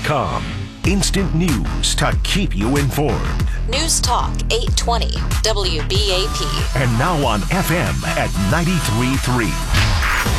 WBAP.com. Instant news to keep you informed. News Talk 820 WBAP. And now on FM at 93.3.